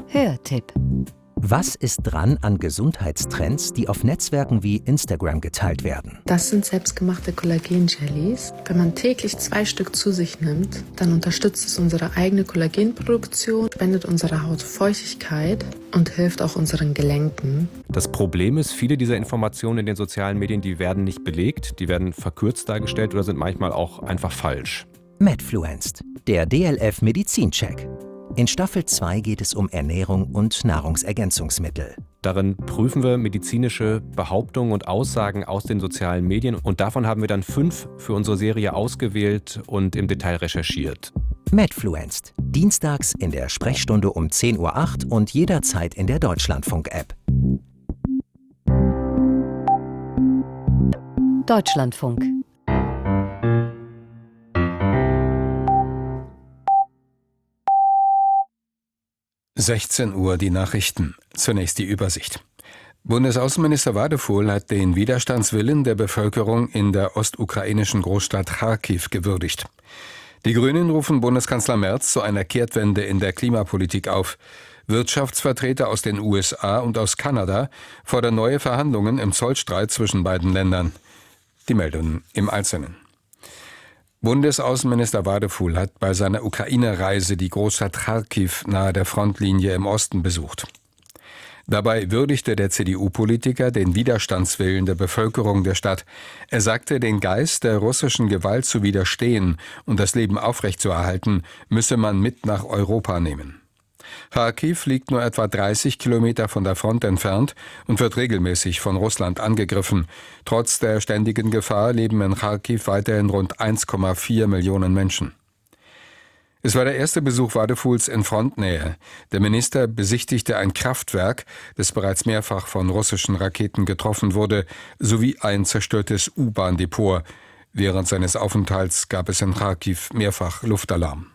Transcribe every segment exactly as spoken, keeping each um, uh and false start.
Hörtipp. Was ist dran an Gesundheitstrends, die auf Netzwerken wie Instagram geteilt werden? Das sind selbstgemachte Kollagen-Jellies. Wenn man täglich zwei Stück zu sich nimmt, dann unterstützt es unsere eigene Kollagenproduktion, spendet unserer Haut Feuchtigkeit und hilft auch unseren Gelenken. Das Problem ist, viele dieser Informationen in den sozialen Medien, die werden nicht belegt, die werden verkürzt dargestellt oder sind manchmal auch einfach falsch. Medfluenced, der D L F Medizincheck. In Staffel zwei geht es um Ernährung und Nahrungsergänzungsmittel. Darin prüfen wir medizinische Behauptungen und Aussagen aus den sozialen Medien und davon haben wir dann fünf für unsere Serie ausgewählt und im Detail recherchiert. Medfluenced, dienstags in der Sprechstunde um zehn Uhr acht und jederzeit in der Deutschlandfunk-App. Deutschlandfunk. sechzehn Uhr die Nachrichten. Zunächst die Übersicht. Bundesaußenminister Wadefuhl hat den Widerstandswillen der Bevölkerung in der ostukrainischen Großstadt Charkiw gewürdigt. Die Grünen rufen Bundeskanzler Merz zu einer Kehrtwende in der Klimapolitik auf. Wirtschaftsvertreter aus den U S A und aus Kanada fordern neue Verhandlungen im Zollstreit zwischen beiden Ländern. Die Meldungen im Einzelnen. Bundesaußenminister Wadefuhl hat bei seiner Ukraine-Reise die Großstadt Charkiw nahe der Frontlinie im Osten besucht. Dabei würdigte der C D U-Politiker den Widerstandswillen der Bevölkerung der Stadt. Er sagte, den Geist der russischen Gewalt zu widerstehen und das Leben aufrechtzuerhalten, müsse man mit nach Europa nehmen. Charkiw liegt nur etwa dreißig Kilometer von der Front entfernt und wird regelmäßig von Russland angegriffen. Trotz der ständigen Gefahr leben in Charkiw weiterhin rund eins Komma vier Millionen Menschen. Es war der erste Besuch Wadefuhls in Frontnähe. Der Minister besichtigte ein Kraftwerk, das bereits mehrfach von russischen Raketen getroffen wurde, sowie ein zerstörtes U-Bahn-Depot. Während seines Aufenthalts gab es in Charkiw mehrfach Luftalarm.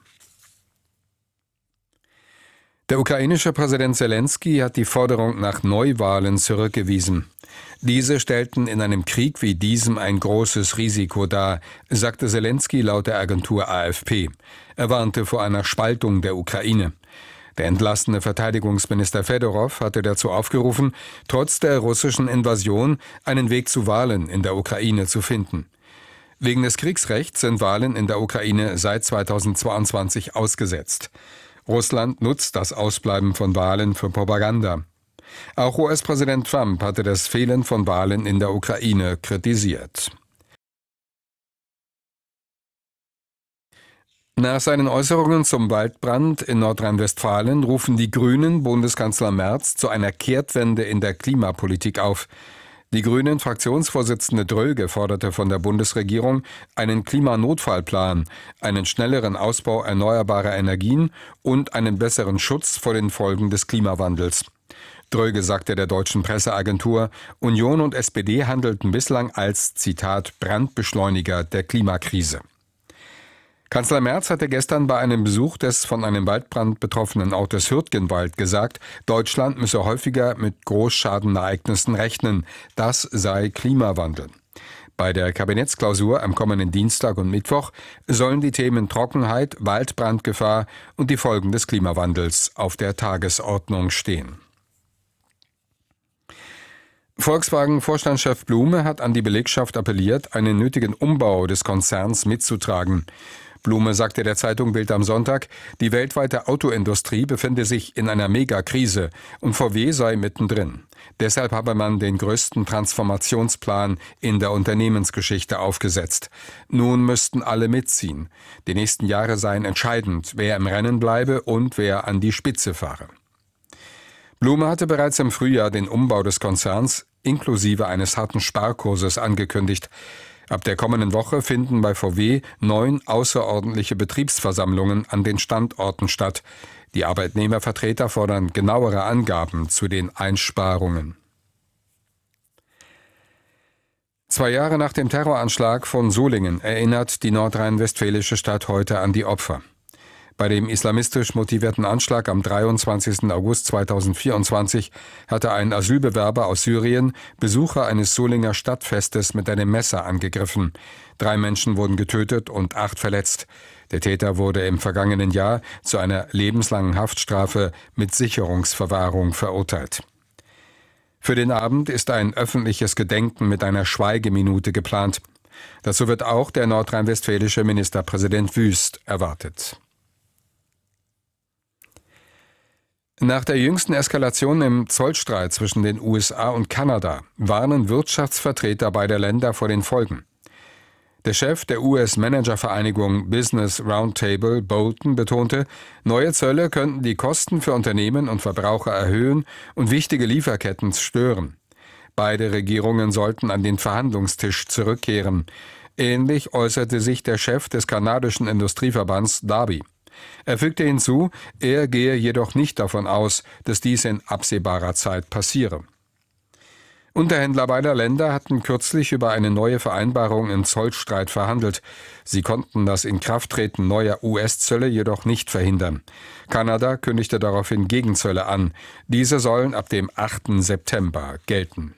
Der ukrainische Präsident Selenskyj hat die Forderung nach Neuwahlen zurückgewiesen. Diese stellten in einem Krieg wie diesem ein großes Risiko dar, sagte Selenskyj laut der Agentur A F P. Er warnte vor einer Spaltung der Ukraine. Der entlassene Verteidigungsminister Fedorow hatte dazu aufgerufen, trotz der russischen Invasion einen Weg zu Wahlen in der Ukraine zu finden. Wegen des Kriegsrechts sind Wahlen in der Ukraine seit zweitausendzweiundzwanzig ausgesetzt. Russland nutzt das Ausbleiben von Wahlen für Propaganda. Auch U S-Präsident Trump hatte das Fehlen von Wahlen in der Ukraine kritisiert. Nach seinen Äußerungen zum Waldbrand in Nordrhein-Westfalen rufen die Grünen Bundeskanzler Merz zu einer Kehrtwende in der Klimapolitik auf. Die Grünen-Fraktionsvorsitzende Dröge forderte von der Bundesregierung einen Klimanotfallplan, einen schnelleren Ausbau erneuerbarer Energien und einen besseren Schutz vor den Folgen des Klimawandels. Dröge sagte der deutschen Presseagentur, Union und S P D handelten bislang als, Zitat, Brandbeschleuniger der Klimakrise. Kanzler Merz hatte gestern bei einem Besuch des von einem Waldbrand betroffenen Ortes Hürtgenwald gesagt, Deutschland müsse häufiger mit Großschadenereignissen rechnen. Das sei Klimawandel. Bei der Kabinettsklausur am kommenden Dienstag und Mittwoch sollen die Themen Trockenheit, Waldbrandgefahr und die Folgen des Klimawandels auf der Tagesordnung stehen. Volkswagen-Vorstandschef Blume hat an die Belegschaft appelliert, einen nötigen Umbau des Konzerns mitzutragen. Blume sagte der Zeitung Bild am Sonntag, die weltweite Autoindustrie befinde sich in einer Megakrise und V W sei mittendrin. Deshalb habe man den größten Transformationsplan in der Unternehmensgeschichte aufgesetzt. Nun müssten alle mitziehen. Die nächsten Jahre seien entscheidend, wer im Rennen bleibe und wer an die Spitze fahre. Blume hatte bereits im Frühjahr den Umbau des Konzerns inklusive eines harten Sparkurses angekündigt. Ab der kommenden Woche finden bei V W neun außerordentliche Betriebsversammlungen an den Standorten statt. Die Arbeitnehmervertreter fordern genauere Angaben zu den Einsparungen. Zwei Jahre nach dem Terroranschlag von Solingen erinnert die nordrhein-westfälische Stadt heute an die Opfer. Bei dem islamistisch motivierten Anschlag am dreiundzwanzigsten August zweitausendvierundzwanzig hatte ein Asylbewerber aus Syrien Besucher eines Solinger Stadtfestes mit einem Messer angegriffen. Drei Menschen wurden getötet und acht verletzt. Der Täter wurde im vergangenen Jahr zu einer lebenslangen Haftstrafe mit Sicherungsverwahrung verurteilt. Für den Abend ist ein öffentliches Gedenken mit einer Schweigeminute geplant. Dazu wird auch der nordrhein-westfälische Ministerpräsident Wüst erwartet. Nach der jüngsten Eskalation im Zollstreit zwischen den U S A und Kanada warnen Wirtschaftsvertreter beider Länder vor den Folgen. Der Chef der U S-Managervereinigung Business Roundtable, Bolton, betonte, neue Zölle könnten die Kosten für Unternehmen und Verbraucher erhöhen und wichtige Lieferketten stören. Beide Regierungen sollten an den Verhandlungstisch zurückkehren. Ähnlich äußerte sich der Chef des kanadischen Industrieverbands Darby. Er fügte hinzu, er gehe jedoch nicht davon aus, dass dies in absehbarer Zeit passiere. Unterhändler beider Länder hatten kürzlich über eine neue Vereinbarung im Zollstreit verhandelt. Sie konnten das Inkrafttreten neuer U S-Zölle jedoch nicht verhindern. Kanada kündigte daraufhin Gegenzölle an. Diese sollen ab dem achten September gelten.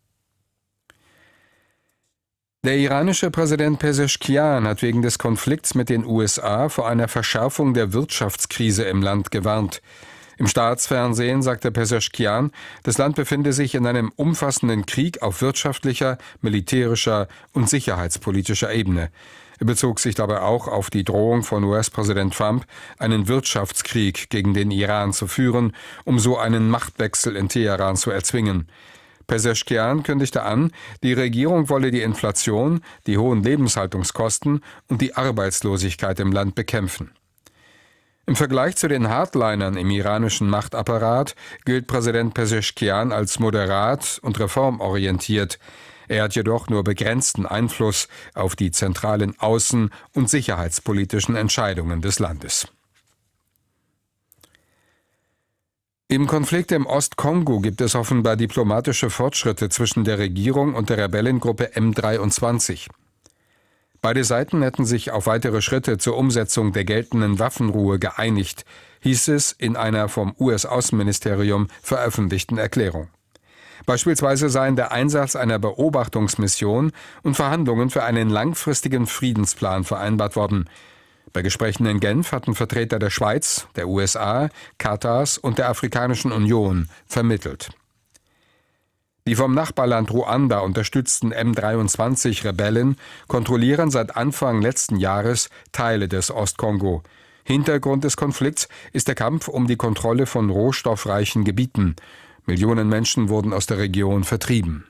Der iranische Präsident Pezeshkian hat wegen des Konflikts mit den U S A vor einer Verschärfung der Wirtschaftskrise im Land gewarnt. Im Staatsfernsehen sagte Pezeshkian, das Land befinde sich in einem umfassenden Krieg auf wirtschaftlicher, militärischer und sicherheitspolitischer Ebene. Er bezog sich dabei auch auf die Drohung von U S-Präsident Trump, einen Wirtschaftskrieg gegen den Iran zu führen, um so einen Machtwechsel in Teheran zu erzwingen. Pezeshkian kündigte an, die Regierung wolle die Inflation, die hohen Lebenshaltungskosten und die Arbeitslosigkeit im Land bekämpfen. Im Vergleich zu den Hardlinern im iranischen Machtapparat gilt Präsident Pezeshkian als moderat und reformorientiert. Er hat jedoch nur begrenzten Einfluss auf die zentralen außen- und sicherheitspolitischen Entscheidungen des Landes. Im Konflikt im Ostkongo gibt es offenbar diplomatische Fortschritte zwischen der Regierung und der Rebellengruppe M dreiundzwanzig. Beide Seiten hätten sich auf weitere Schritte zur Umsetzung der geltenden Waffenruhe geeinigt, hieß es in einer vom U S-Außenministerium veröffentlichten Erklärung. Beispielsweise seien der Einsatz einer Beobachtungsmission und Verhandlungen für einen langfristigen Friedensplan vereinbart worden. Bei Gesprächen in Genf hatten Vertreter der Schweiz, der U S A, Katars und der Afrikanischen Union vermittelt. Die vom Nachbarland Ruanda unterstützten M dreiundzwanzig-Rebellen kontrollieren seit Anfang letzten Jahres Teile des Ostkongo. Hintergrund des Konflikts ist der Kampf um die Kontrolle von rohstoffreichen Gebieten. Millionen Menschen wurden aus der Region vertrieben.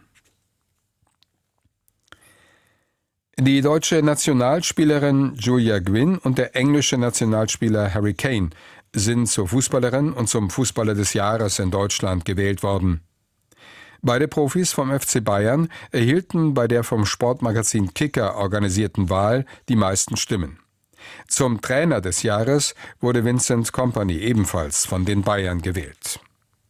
Die deutsche Nationalspielerin Julia Gwynn und der englische Nationalspieler Harry Kane sind zur Fußballerin und zum Fußballer des Jahres in Deutschland gewählt worden. Beide Profis vom F C Bayern erhielten bei der vom Sportmagazin Kicker organisierten Wahl die meisten Stimmen. Zum Trainer des Jahres wurde Vincent Kompany ebenfalls von den Bayern gewählt.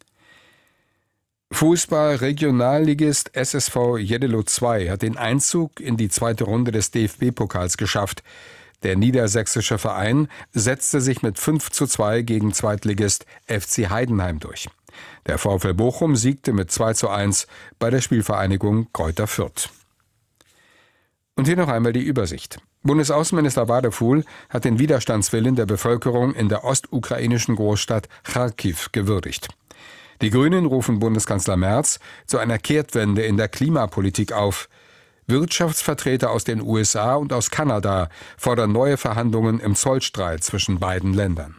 Fußball-Regionalligist S S V Jeddelo zwei hat den Einzug in die zweite Runde des D F B-Pokals geschafft. Der niedersächsische Verein setzte sich mit fünf zu zwei gegen Zweitligist F C Heidenheim durch. Der VfL Bochum siegte mit zwei zu eins bei der Spielvereinigung Greuther Fürth. Und hier noch einmal die Übersicht. Bundesaußenminister Wadefuhl hat den Widerstandswillen der Bevölkerung in der ostukrainischen Großstadt Charkiw gewürdigt. Die Grünen rufen Bundeskanzler Merz zu einer Kehrtwende in der Klimapolitik auf. Wirtschaftsvertreter aus den U S A und aus Kanada fordern neue Verhandlungen im Zollstreit zwischen beiden Ländern.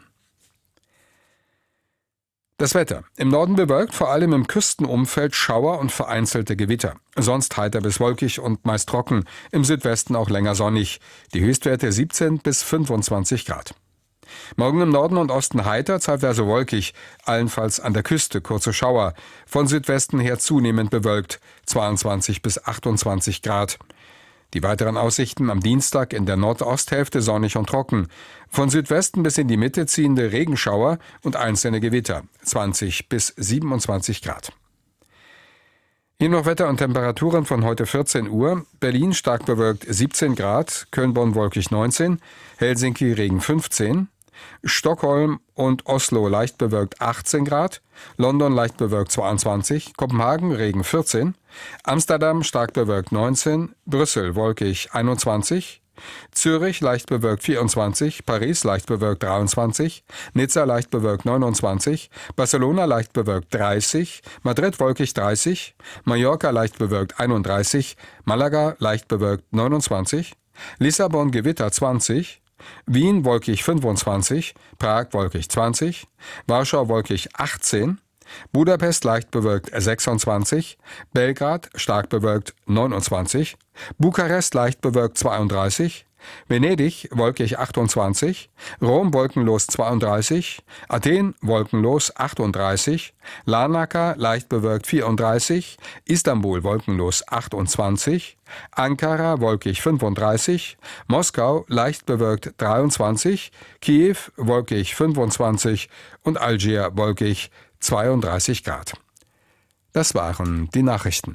Das Wetter. Im Norden bewölkt, vor allem im Küstenumfeld Schauer und vereinzelte Gewitter. Sonst heiter bis wolkig und meist trocken, im Südwesten auch länger sonnig. Die Höchstwerte siebzehn bis fünfundzwanzig Grad. Morgen im Norden und Osten heiter, zeitweise wolkig, allenfalls an der Küste kurze Schauer. Von Südwesten her zunehmend bewölkt, zweiundzwanzig bis achtundzwanzig Grad. Die weiteren Aussichten am Dienstag in der Nordosthälfte sonnig und trocken. Von Südwesten bis in die Mitte ziehende Regenschauer und einzelne Gewitter, zwanzig bis siebenundzwanzig Grad. Hier noch Wetter und Temperaturen von heute vierzehn Uhr. Berlin stark bewölkt siebzehn Grad, Köln-Bonn wolkig neunzehn, Helsinki Regen fünfzehn, Stockholm und Oslo leicht bewölkt achtzehn Grad, London leicht bewölkt zweiundzwanzig, Kopenhagen Regen vierzehn, Amsterdam stark bewölkt neunzehn, Brüssel wolkig einundzwanzig, Zürich leicht bewölkt vierundzwanzig, Paris leicht bewölkt dreiundzwanzig, Nizza leicht bewölkt neunundzwanzig, Barcelona leicht bewölkt dreißig, Madrid wolkig dreißig, Mallorca leicht bewölkt einunddreißig, Malaga leicht bewölkt neunundzwanzig, Lissabon Gewitter zwanzig, Wien wolkig fünfundzwanzig, Prag wolkig zwanzig, Warschau wolkig achtzehn, Budapest leicht bewölkt sechsundzwanzig, Belgrad stark bewölkt neunundzwanzig, Bukarest leicht bewölkt zweiunddreißig, Venedig wolkig achtundzwanzig, Rom wolkenlos zweiunddreißig, Athen wolkenlos achtunddreißig, Larnaca leicht bewölkt vierunddreißig, Istanbul wolkenlos achtundzwanzig, Ankara wolkig fünfunddreißig, Moskau leicht bewölkt dreiundzwanzig, Kiew wolkig fünfundzwanzig und Algier wolkig zweiunddreißig Grad. Das waren die Nachrichten.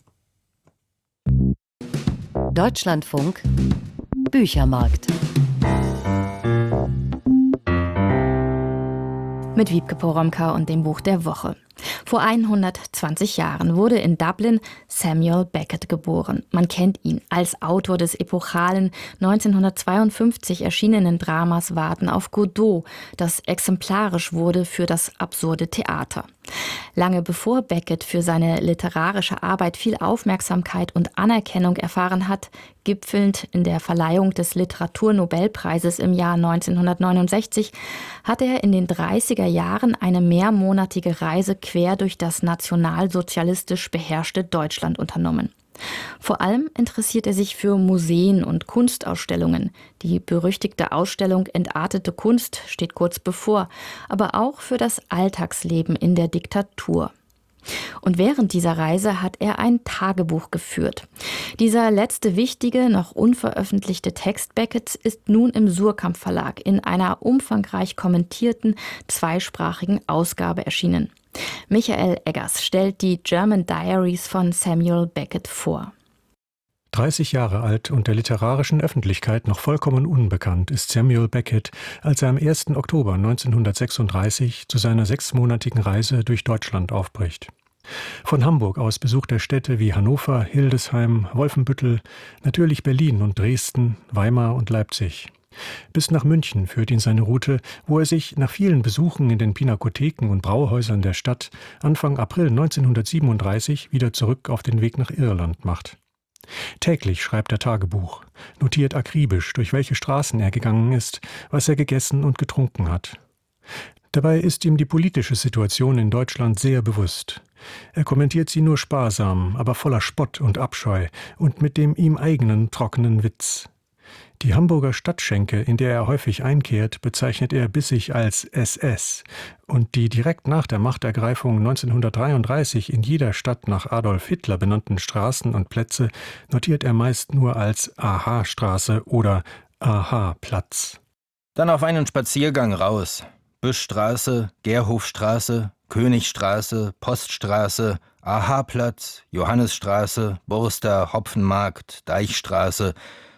Deutschlandfunk Büchermarkt. Mit Wiebke Poromka und dem Buch der Woche. Vor hundertzwanzig Jahren wurde in Dublin Samuel Beckett geboren. Man kennt ihn als Autor des epochalen neunzehnhundertzweiundfünfzig erschienenen Dramas Warten auf Godot, das exemplarisch wurde für das absurde Theater. Lange bevor Beckett für seine literarische Arbeit viel Aufmerksamkeit und Anerkennung erfahren hat, gipfelnd in der Verleihung des Literaturnobelpreises im Jahr neunzehnhundertneunundsechzig, hat er in den dreißiger Jahren eine mehrmonatige Reise quer durch das nationalsozialistisch beherrschte Deutschland unternommen. Vor allem interessiert er sich für Museen und Kunstausstellungen. Die berüchtigte Ausstellung Entartete Kunst steht kurz bevor, aber auch für das Alltagsleben in der Diktatur. Und während dieser Reise hat er ein Tagebuch geführt. Dieser letzte wichtige, noch unveröffentlichte Text Becketts ist nun im Suhrkamp Verlag in einer umfangreich kommentierten, zweisprachigen Ausgabe erschienen. Michael Eggers stellt die German Diaries von Samuel Beckett vor. dreißig Jahre alt und der literarischen Öffentlichkeit noch vollkommen unbekannt ist Samuel Beckett, als er am ersten Oktober neunzehnhundertsechsunddreißig zu seiner sechsmonatigen Reise durch Deutschland aufbricht. Von Hamburg aus besucht er Städte wie Hannover, Hildesheim, Wolfenbüttel, natürlich Berlin und Dresden, Weimar und Leipzig. Bis nach München führt ihn seine Route, wo er sich nach vielen Besuchen in den Pinakotheken und Brauhäusern der Stadt Anfang April neunzehnhundertsiebenunddreißig wieder zurück auf den Weg nach Irland macht. Täglich schreibt er Tagebuch, notiert akribisch, durch welche Straßen er gegangen ist, was er gegessen und getrunken hat. Dabei ist ihm die politische Situation in Deutschland sehr bewusst. Er kommentiert sie nur sparsam, aber voller Spott und Abscheu und mit dem ihm eigenen trockenen Witz. Die Hamburger Stadtschenke, in der er häufig einkehrt, bezeichnet er bissig als S S. Und die direkt nach der Machtergreifung neunzehnhundertdreiunddreißig in jeder Stadt nach Adolf Hitler benannten Straßen und Plätze notiert er meist nur als A H-Straße oder A H-Platz. Dann auf einen Spaziergang raus. Büschstraße, Gerhofstraße, Königstraße, Poststraße, A H-Platz, Johannisstraße, Burster, Hopfenmarkt, Deichstraße.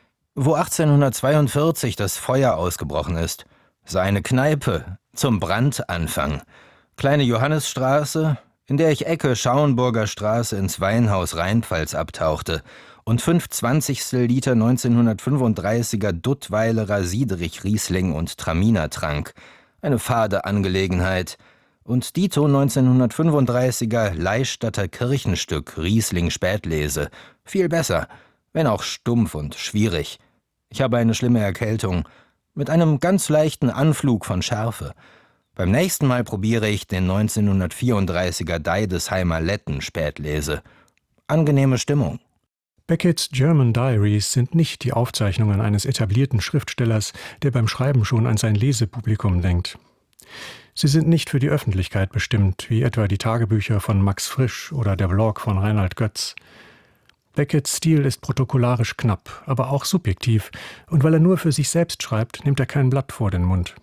Wo achtzehnhundertzweiundvierzig das Feuer ausgebrochen ist, seine Kneipe zum Brandanfang. Kleine Johannisstraße, in der ich Ecke Schauenburger Straße ins Weinhaus Rheinpfalz abtauchte und fünf Zwanzigstel Liter neunzehnhundertfünfunddreißiger Duttweilerer Siederich Riesling und Traminer trank. Eine fade Angelegenheit. Und dito neunzehnhundertfünfunddreißiger Leistatter Kirchenstück Riesling Spätlese. Viel besser. Wenn auch stumpf und schwierig. Ich habe eine schlimme Erkältung, mit einem ganz leichten Anflug von Schärfe. Beim nächsten Mal probiere ich den neunzehnhundertvierunddreißiger Deidesheimer Letten Spätlese. Angenehme Stimmung. Becketts German Diaries sind nicht die Aufzeichnungen eines etablierten Schriftstellers, der beim Schreiben schon an sein Lesepublikum denkt. Sie sind nicht für die Öffentlichkeit bestimmt, wie etwa die Tagebücher von Max Frisch oder der Blog von Reinhard Götz. Becketts Stil ist protokollarisch knapp, aber auch subjektiv, und weil er nur für sich selbst schreibt, nimmt er kein Blatt vor den Mund.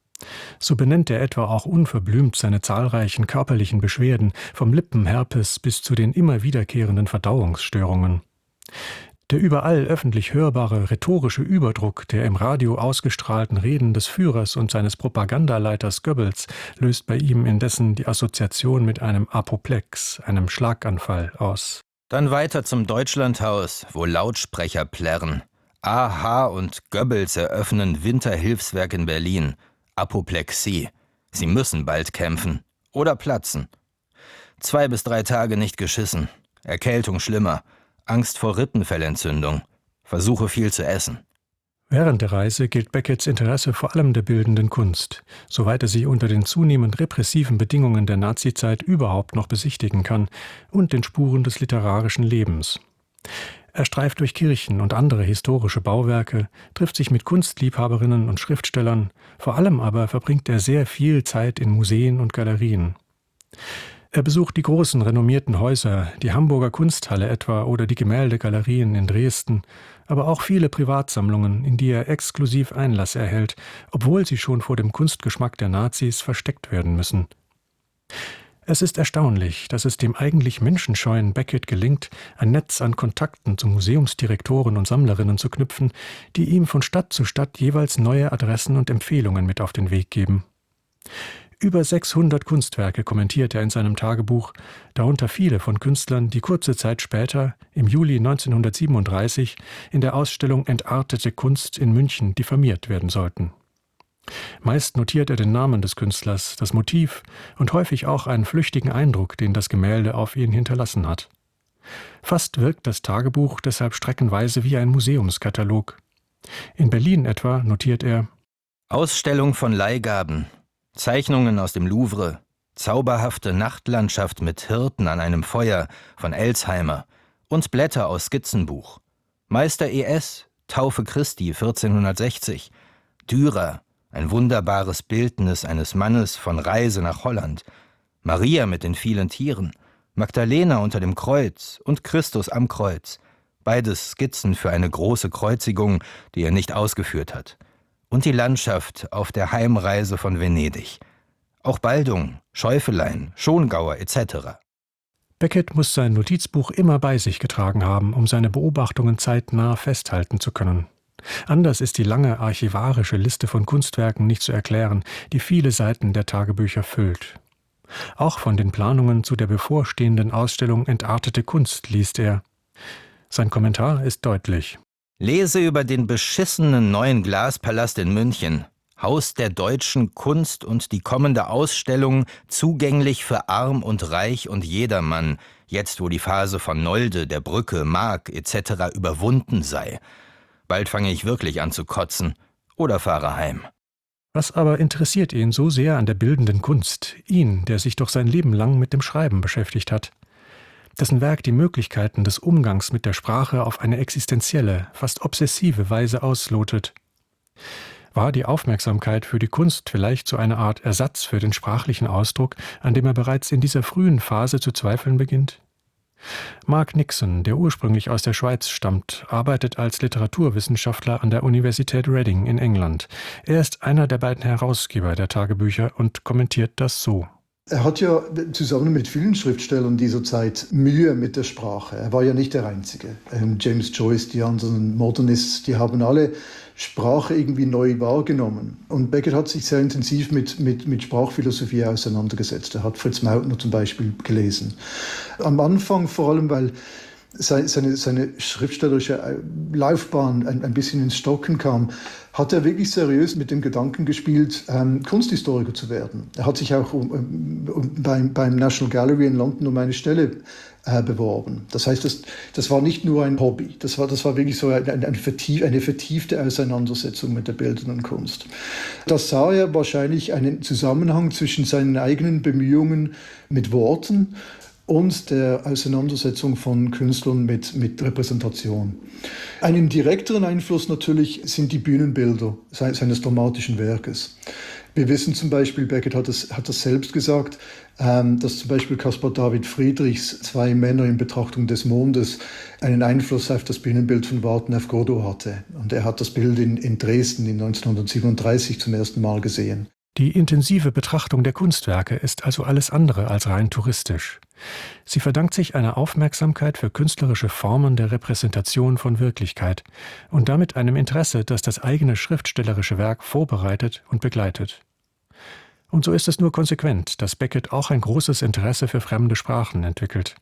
So benennt er etwa auch unverblümt seine zahlreichen körperlichen Beschwerden, vom Lippenherpes bis zu den immer wiederkehrenden Verdauungsstörungen. Der überall öffentlich hörbare rhetorische Überdruck der im Radio ausgestrahlten Reden des Führers und seines Propagandaleiters Goebbels löst bei ihm indessen die Assoziation mit einem Apoplex, einem Schlaganfall, aus. Dann weiter zum Deutschlandhaus, wo Lautsprecher plärren. A H und Goebbels eröffnen Winterhilfswerk in Berlin. Apoplexie. Sie müssen bald kämpfen. Oder platzen. Zwei bis drei Tage nicht geschissen. Erkältung schlimmer. Angst vor Rippenfellentzündung. Versuche viel zu essen. Während der Reise gilt Becketts Interesse vor allem der bildenden Kunst, soweit er sie unter den zunehmend repressiven Bedingungen der Nazizeit überhaupt noch besichtigen kann, und den Spuren des literarischen Lebens. Er streift durch Kirchen und andere historische Bauwerke, trifft sich mit Kunstliebhaberinnen und Schriftstellern, vor allem aber verbringt er sehr viel Zeit in Museen und Galerien. Er besucht die großen renommierten Häuser, die Hamburger Kunsthalle etwa oder die Gemäldegalerien in Dresden, aber auch viele Privatsammlungen, in die er exklusiv Einlass erhält, obwohl sie schon vor dem Kunstgeschmack der Nazis versteckt werden müssen. Es ist erstaunlich, dass es dem eigentlich menschenscheuen Beckett gelingt, ein Netz an Kontakten zu Museumsdirektoren und Sammlerinnen zu knüpfen, die ihm von Stadt zu Stadt jeweils neue Adressen und Empfehlungen mit auf den Weg geben. Über sechshundert Kunstwerke kommentiert er in seinem Tagebuch, darunter viele von Künstlern, die kurze Zeit später, im Juli neunzehnhundertsiebenunddreißig, in der Ausstellung Entartete Kunst in München diffamiert werden sollten. Meist notiert er den Namen des Künstlers, das Motiv und häufig auch einen flüchtigen Eindruck, den das Gemälde auf ihn hinterlassen hat. Fast wirkt das Tagebuch deshalb streckenweise wie ein Museumskatalog. In Berlin etwa notiert er: Ausstellung von Leihgaben, Zeichnungen aus dem Louvre, zauberhafte Nachtlandschaft mit Hirten an einem Feuer von Elsheimer und Blätter aus Skizzenbuch. Meister E S, Taufe Christi vierzehnhundertsechzig, Dürer, ein wunderbares Bildnis eines Mannes von Reise nach Holland, Maria mit den vielen Tieren, Magdalena unter dem Kreuz und Christus am Kreuz, beides Skizzen für eine große Kreuzigung, die er nicht ausgeführt hat, und die Landschaft auf der Heimreise von Venedig. Auch Baldung, Schäufelein, Schongauer et cetera. Beckett muss sein Notizbuch immer bei sich getragen haben, um seine Beobachtungen zeitnah festhalten zu können. Anders ist die lange archivarische Liste von Kunstwerken nicht zu erklären, die viele Seiten der Tagebücher füllt. Auch von den Planungen zu der bevorstehenden Ausstellung Entartete Kunst liest er. Sein Kommentar ist deutlich. Lese über den beschissenen neuen Glaspalast in München, Haus der deutschen Kunst und die kommende Ausstellung zugänglich für arm und reich und jedermann, jetzt wo die Phase von Nolde, der Brücke, Mark et cetera überwunden sei. Bald fange ich wirklich an zu kotzen oder fahre heim. Was aber interessiert ihn so sehr an der bildenden Kunst, ihn, der sich doch sein Leben lang mit dem Schreiben beschäftigt hat? Dessen Werk die Möglichkeiten des Umgangs mit der Sprache auf eine existenzielle, fast obsessive Weise auslotet. War die Aufmerksamkeit für die Kunst vielleicht so eine Art Ersatz für den sprachlichen Ausdruck, an dem er bereits in dieser frühen Phase zu zweifeln beginnt? Mark Nixon, der ursprünglich aus der Schweiz stammt, arbeitet als Literaturwissenschaftler an der Universität Reading in England. Er ist einer der beiden Herausgeber der Tagebücher und kommentiert das so. Er hat ja zusammen mit vielen Schriftstellern dieser Zeit Mühe mit der Sprache. Er war ja nicht der Einzige. James Joyce, die anderen Modernists, die haben alle Sprache irgendwie neu wahrgenommen. Und Beckett hat sich sehr intensiv mit, mit, mit Sprachphilosophie auseinandergesetzt. Er hat Fritz Mautner zum Beispiel gelesen. Am Anfang vor allem, weil seine, seine schriftstellerische Laufbahn ein, ein bisschen ins Stocken kam, hat er wirklich seriös mit dem Gedanken gespielt, ähm, Kunsthistoriker zu werden. Er hat sich auch um, um, beim, beim National Gallery in London um eine Stelle äh, beworben. Das heißt, das, das war nicht nur ein Hobby, das war, das war wirklich so eine, eine, vertief, eine vertiefte Auseinandersetzung mit der bildenden Kunst. Da sah er wahrscheinlich einen Zusammenhang zwischen seinen eigenen Bemühungen mit Worten und der Auseinandersetzung von Künstlern mit, mit Repräsentation. Einen direkteren Einfluss natürlich sind die Bühnenbilder seines dramatischen Werkes. Wir wissen zum Beispiel, Beckett hat das, hat das selbst gesagt, ähm, dass zum Beispiel Caspar David Friedrichs Zwei Männer in Betrachtung des Mondes einen Einfluss auf das Bühnenbild von Warten auf Godot hatte. Und er hat das Bild in, in Dresden in neunzehnhundertsiebenunddreißig zum ersten Mal gesehen. Die intensive Betrachtung der Kunstwerke ist also alles andere als rein touristisch. Sie verdankt sich einer Aufmerksamkeit für künstlerische Formen der Repräsentation von Wirklichkeit und damit einem Interesse, das das eigene schriftstellerische Werk vorbereitet und begleitet. Und so ist es nur konsequent, dass Beckett auch ein großes Interesse für fremde Sprachen entwickelt.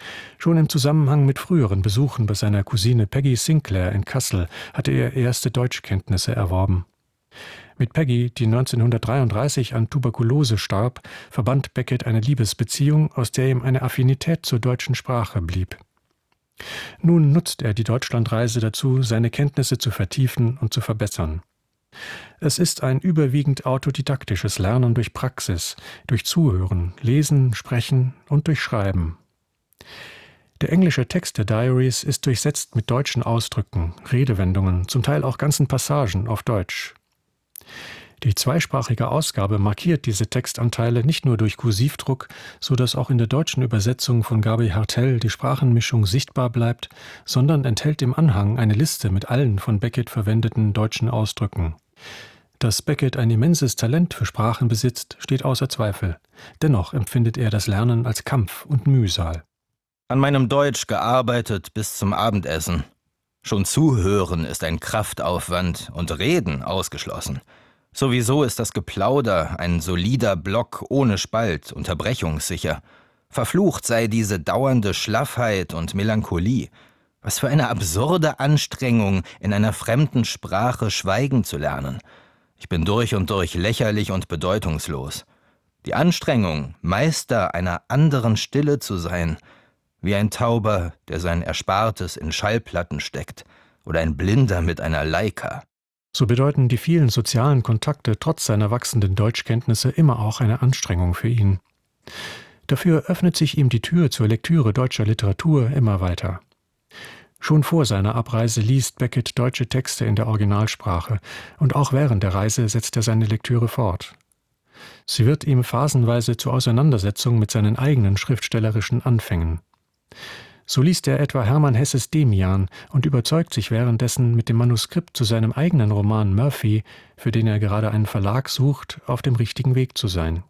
Schon im Zusammenhang mit früheren Besuchen bei seiner Cousine Peggy Sinclair in Kassel hatte er erste Deutschkenntnisse erworben. Mit Peggy, die neunzehnhundertdreiunddreißig an Tuberkulose starb, verband Beckett eine Liebesbeziehung, aus der ihm eine Affinität zur deutschen Sprache blieb. Nun nutzt er die Deutschlandreise dazu, seine Kenntnisse zu vertiefen und zu verbessern. Es ist ein überwiegend autodidaktisches Lernen durch Praxis, durch Zuhören, Lesen, Sprechen und durch Schreiben. Der englische Text der Diaries ist durchsetzt mit deutschen Ausdrücken, Redewendungen, zum Teil auch ganzen Passagen auf Deutsch. Die zweisprachige Ausgabe markiert diese Textanteile nicht nur durch Kursivdruck, so dass auch in der deutschen Übersetzung von Gabi Hartel die Sprachenmischung sichtbar bleibt, sondern enthält im Anhang eine Liste mit allen von Beckett verwendeten deutschen Ausdrücken. Dass Beckett ein immenses Talent für Sprachen besitzt, steht außer Zweifel. Dennoch empfindet er das Lernen als Kampf und Mühsal. An meinem Deutsch gearbeitet bis zum Abendessen. Schon zuhören ist ein Kraftaufwand und Reden ausgeschlossen. Sowieso ist das Geplauder ein solider Block ohne Spalt, unterbrechungssicher. Verflucht sei diese dauernde Schlaffheit und Melancholie. Was für eine absurde Anstrengung, in einer fremden Sprache schweigen zu lernen. Ich bin durch und durch lächerlich und bedeutungslos. Die Anstrengung, Meister einer anderen Stille zu sein, wie ein Tauber, der sein Erspartes in Schallplatten steckt, oder ein Blinder mit einer Leica. So bedeuten die vielen sozialen Kontakte trotz seiner wachsenden Deutschkenntnisse immer auch eine Anstrengung für ihn. Dafür öffnet sich ihm die Tür zur Lektüre deutscher Literatur immer weiter. Schon vor seiner Abreise liest Beckett deutsche Texte in der Originalsprache und auch während der Reise setzt er seine Lektüre fort. Sie wird ihm phasenweise zur Auseinandersetzung mit seinen eigenen schriftstellerischen Anfängen. So liest er etwa Hermann Hesses Demian und überzeugt sich währenddessen mit dem Manuskript zu seinem eigenen Roman Murphy, für den er gerade einen Verlag sucht, auf dem richtigen Weg zu sein.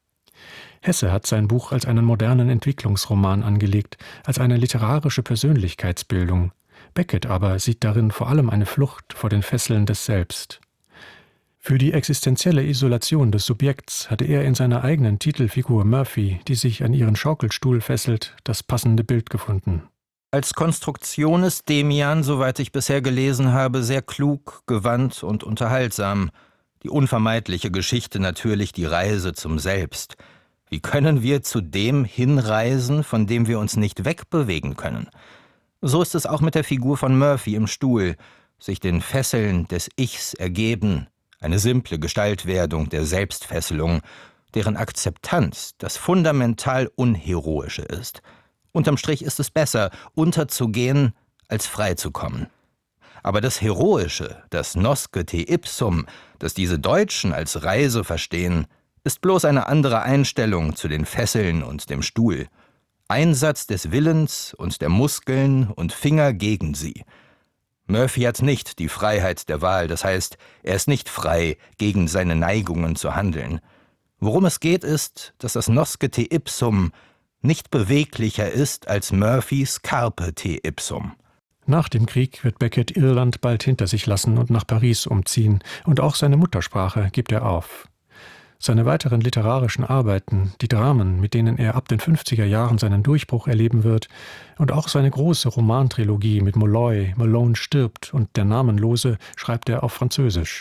Hesse hat sein Buch als einen modernen Entwicklungsroman angelegt, als eine literarische Persönlichkeitsbildung. Beckett aber sieht darin vor allem eine Flucht vor den Fesseln des Selbst. Für die existenzielle Isolation des Subjekts hatte er in seiner eigenen Titelfigur Murphy, die sich an ihren Schaukelstuhl fesselt, das passende Bild gefunden. Als Konstruktion ist Demian, soweit ich bisher gelesen habe, sehr klug, gewandt und unterhaltsam. Die unvermeidliche Geschichte natürlich die Reise zum Selbst. Wie können wir zu dem hinreisen, von dem wir uns nicht wegbewegen können? So ist es auch mit der Figur von Murphy im Stuhl, sich den Fesseln des Ichs ergeben, eine simple Gestaltwerdung der Selbstfesselung, deren Akzeptanz das fundamental Unheroische ist. Unterm Strich ist es besser, unterzugehen, als freizukommen. Aber das Heroische, das Nosce te ipsum, das diese Deutschen als Reise verstehen, ist bloß eine andere Einstellung zu den Fesseln und dem Stuhl. Einsatz des Willens und der Muskeln und Finger gegen sie. Murphy hat nicht die Freiheit der Wahl, das heißt, er ist nicht frei, gegen seine Neigungen zu handeln. Worum es geht, ist, dass das Nosce te ipsum nicht beweglicher ist als Murphys Carpe te ipsum. Nach dem Krieg wird Beckett Irland bald hinter sich lassen und nach Paris umziehen, und auch seine Muttersprache gibt er auf. Seine weiteren literarischen Arbeiten, die Dramen, mit denen er ab den fünfziger Jahren seinen Durchbruch erleben wird, und auch seine große Romantrilogie mit Molloy, Malone stirbt und Der Namenlose, schreibt er auf Französisch.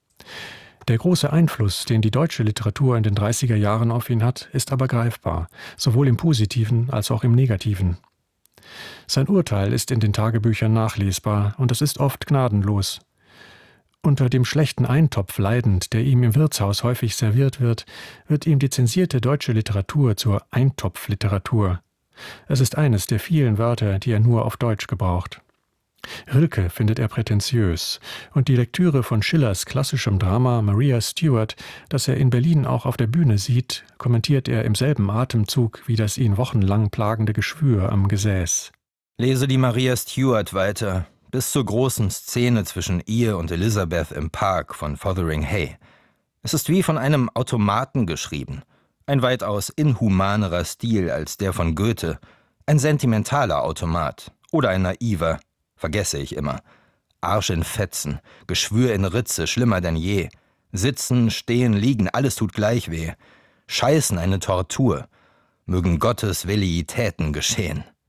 Der große Einfluss, den die deutsche Literatur in den dreißiger Jahren auf ihn hat, ist aber greifbar, sowohl im Positiven als auch im Negativen. Sein Urteil ist in den Tagebüchern nachlesbar, und es ist oft gnadenlos. Unter dem schlechten Eintopf leidend, der ihm im Wirtshaus häufig serviert wird, wird ihm die zensierte deutsche Literatur zur Eintopfliteratur. Es ist eines der vielen Wörter, die er nur auf Deutsch gebraucht. Rilke findet er prätentiös, und die Lektüre von Schillers klassischem Drama Maria Stuart, das er in Berlin auch auf der Bühne sieht, kommentiert er im selben Atemzug wie das ihn wochenlang plagende Geschwür am Gesäß. Lese die Maria Stuart weiter, bis zur großen Szene zwischen ihr und Elizabeth im Park von Fotheringhay. Es ist wie von einem Automaten geschrieben, ein weitaus inhumanerer Stil als der von Goethe, ein sentimentaler Automat oder ein naiver, vergesse ich immer. Arsch in Fetzen, Geschwür in Ritze, schlimmer denn je. Sitzen, stehen, liegen, alles tut gleich weh. Scheißen eine Tortur. Mögen Gottes Velleitäten geschehen.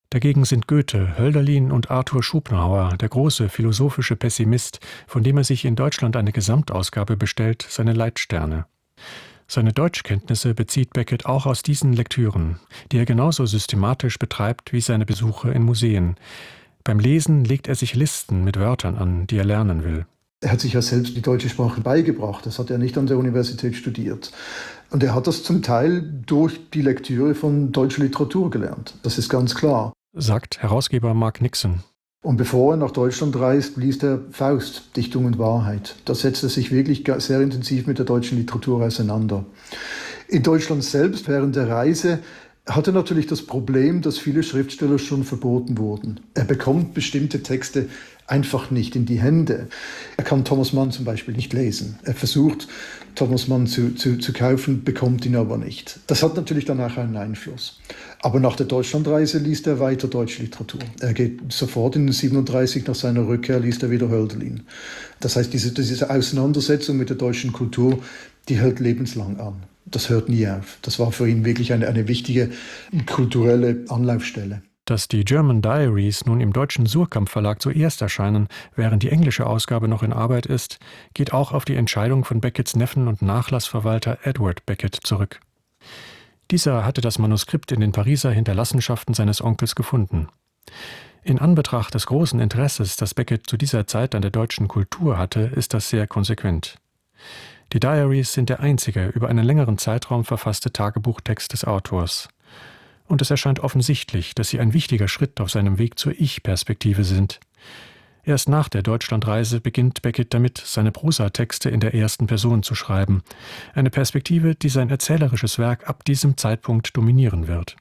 Dagegen sind Goethe, Hölderlin und Arthur Schopenhauer, der große philosophische Pessimist, von dem er sich in Deutschland eine Gesamtausgabe bestellt, seine Leitsterne. Seine Deutschkenntnisse bezieht Beckett auch aus diesen Lektüren, die er genauso systematisch betreibt wie seine Besuche in Museen. Beim Lesen legt er sich Listen mit Wörtern an, die er lernen will. Er hat sich ja selbst die deutsche Sprache beigebracht, das hat er nicht an der Universität studiert. Und er hat das zum Teil durch die Lektüre von deutscher Literatur gelernt, das ist ganz klar. Sagt Herausgeber Mark Nixon. Und bevor er nach Deutschland reist, liest er Faust, Dichtung und Wahrheit. Da setzt er sich wirklich sehr intensiv mit der deutschen Literatur auseinander. In Deutschland selbst, während der Reise, hat er natürlich das Problem, dass viele Schriftsteller schon verboten wurden. Er bekommt bestimmte Texte einfach nicht in die Hände. Er kann Thomas Mann zum Beispiel nicht lesen. Er versucht, Thomas Mann zu, zu, zu kaufen, bekommt ihn aber nicht. Das hat natürlich dann auch einen Einfluss. Aber nach der Deutschlandreise liest er weiter deutsche Literatur. Er geht sofort in siebenunddreißig nach seiner Rückkehr, liest er wieder Hölderlin. Das heißt, diese, diese Auseinandersetzung mit der deutschen Kultur, die hält lebenslang an. Das hört nie auf. Das war für ihn wirklich eine, eine wichtige kulturelle Anlaufstelle. Dass die German Diaries nun im deutschen Suhrkamp Verlag zuerst erscheinen, während die englische Ausgabe noch in Arbeit ist, geht auch auf die Entscheidung von Becketts Neffen und Nachlassverwalter Edward Beckett zurück. Dieser hatte das Manuskript in den Pariser Hinterlassenschaften seines Onkels gefunden. In Anbetracht des großen Interesses, das Beckett zu dieser Zeit an der deutschen Kultur hatte, ist das sehr konsequent. Die Diaries sind der einzige über einen längeren Zeitraum verfasste Tagebuchtext des Autors. Und es erscheint offensichtlich, dass sie ein wichtiger Schritt auf seinem Weg zur Ich-Perspektive sind. Erst nach der Deutschlandreise beginnt Beckett damit, seine Prosatexte in der ersten Person zu schreiben. Eine Perspektive, die sein erzählerisches Werk ab diesem Zeitpunkt dominieren wird.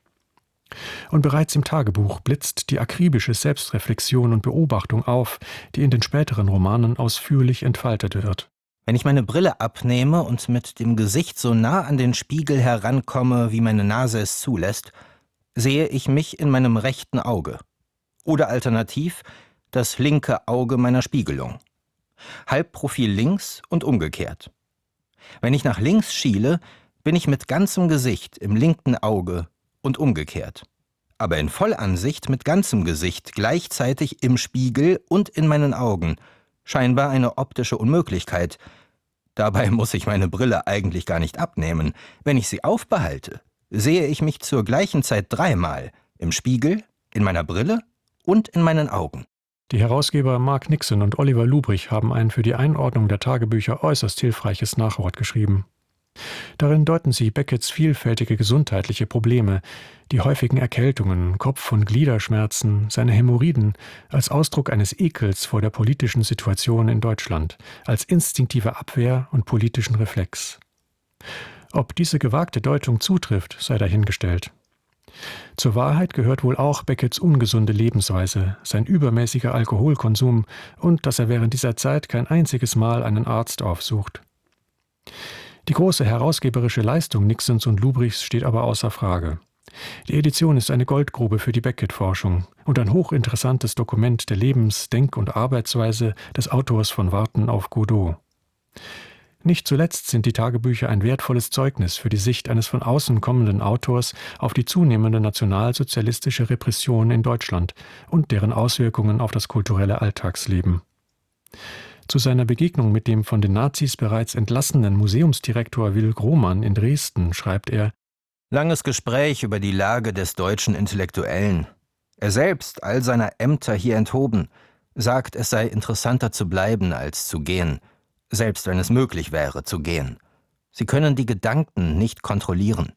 Und bereits im Tagebuch blitzt die akribische Selbstreflexion und Beobachtung auf, die in den späteren Romanen ausführlich entfaltet wird. Wenn ich meine Brille abnehme und mit dem Gesicht so nah an den Spiegel herankomme, wie meine Nase es zulässt, sehe ich mich in meinem rechten Auge. Oder alternativ das linke Auge meiner Spiegelung. Halbprofil links und umgekehrt. Wenn ich nach links schiele, bin ich mit ganzem Gesicht im linken Auge und umgekehrt. Aber in Vollansicht mit ganzem Gesicht gleichzeitig im Spiegel und in meinen Augen. Scheinbar eine optische Unmöglichkeit. Dabei muss ich meine Brille eigentlich gar nicht abnehmen. Wenn ich sie aufbehalte, sehe ich mich zur gleichen Zeit dreimal. Im Spiegel, in meiner Brille und in meinen Augen. Die Herausgeber Mark Nixon und Oliver Lubrich haben ein für die Einordnung der Tagebücher äußerst hilfreiches Nachwort geschrieben. Darin deuten sie Becketts vielfältige gesundheitliche Probleme, die häufigen Erkältungen, Kopf- und Gliederschmerzen, seine Hämorrhoiden als Ausdruck eines Ekels vor der politischen Situation in Deutschland, als instinktive Abwehr und politischen Reflex. Ob diese gewagte Deutung zutrifft, sei dahingestellt. Zur Wahrheit gehört wohl auch Becketts ungesunde Lebensweise, sein übermäßiger Alkoholkonsum und dass er während dieser Zeit kein einziges Mal einen Arzt aufsucht. Die große herausgeberische Leistung Nixons und Lubrichs steht aber außer Frage. Die Edition ist eine Goldgrube für die Beckett-Forschung und ein hochinteressantes Dokument der Lebens-, Denk- und Arbeitsweise des Autors von Warten auf Godot. Nicht zuletzt sind die Tagebücher ein wertvolles Zeugnis für die Sicht eines von außen kommenden Autors auf die zunehmende nationalsozialistische Repression in Deutschland und deren Auswirkungen auf das kulturelle Alltagsleben. Zu seiner Begegnung mit dem von den Nazis bereits entlassenen Museumsdirektor Will Grohmann in Dresden schreibt er: Langes Gespräch über die Lage des deutschen Intellektuellen. Er selbst, all seiner Ämter hier enthoben, sagt, es sei interessanter zu bleiben als zu gehen, selbst wenn es möglich wäre, zu gehen. Sie können die Gedanken nicht kontrollieren.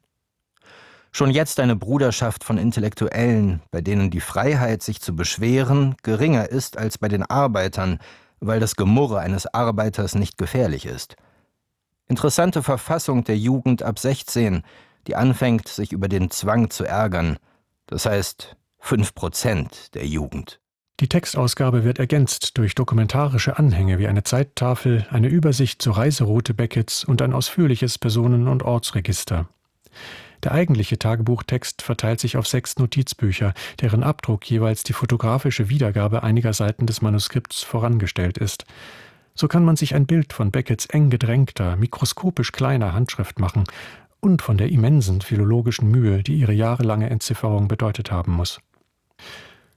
Schon jetzt eine Bruderschaft von Intellektuellen, bei denen die Freiheit, sich zu beschweren, geringer ist als bei den Arbeitern, weil das Gemurre eines Arbeiters nicht gefährlich ist. Interessante Verfassung der Jugend ab sechzehn, die anfängt, sich über den Zwang zu ärgern. Das heißt, fünf Prozent der Jugend. Die Textausgabe wird ergänzt durch dokumentarische Anhänge wie eine Zeittafel, eine Übersicht zur Reiseroute Becketts und ein ausführliches Personen- und Ortsregister. Der eigentliche Tagebuchtext verteilt sich auf sechs Notizbücher, deren Abdruck jeweils die fotografische Wiedergabe einiger Seiten des Manuskripts vorangestellt ist. So kann man sich ein Bild von Becketts eng gedrängter, mikroskopisch kleiner Handschrift machen und von der immensen philologischen Mühe, die ihre jahrelange Entzifferung bedeutet haben muss.